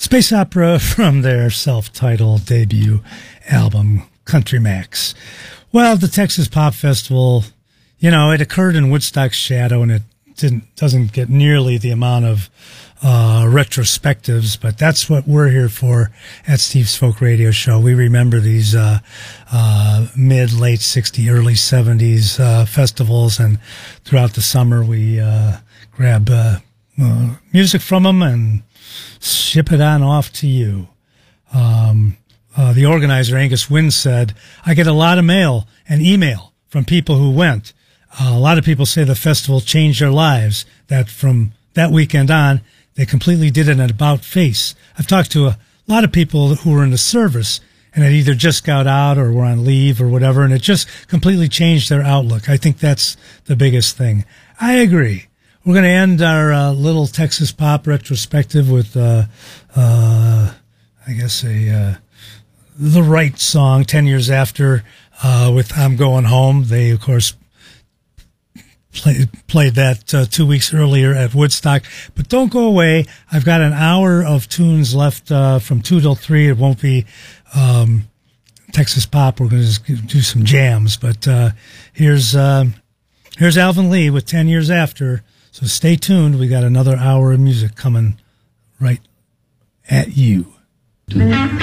Space opera from their self-titled debut album, Country Max. Well, the Texas Pop Festival, you know, it occurred in Woodstock's shadow, and it doesn't get nearly the amount of retrospectives, but that's what we're here for at Steve's Folk Radio Show. We remember these mid, late 60s, early 70s festivals, and throughout the summer we grab music from them and ship it on off to you. The organizer, Angus Wynn, said, "I get a lot of mail and email from people who went. A lot of people say the festival changed their lives, that from that weekend on, they completely did an about-face. I've talked to a lot of people who were in the service and had either just got out or were on leave or whatever, and it just completely changed their outlook. I think that's the biggest thing." I agree. We're going to end our little Texas pop retrospective with, I guess, the right song, 10 years after, with I'm Going Home. They, of course, played that 2 weeks earlier at Woodstock. But don't go away. I've got an hour of tunes left from 2 till 3. It won't be Texas pop. We're going to do some jams. But here's Alvin Lee with 10 Years After. So stay tuned. We got another hour of music coming right at you.